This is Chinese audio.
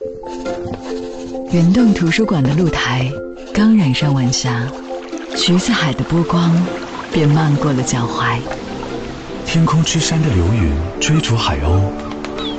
圆洞图书馆的露台刚染上晚霞，橘子海的波光便漫过了脚踝。 天空之山的流云追逐海鸥，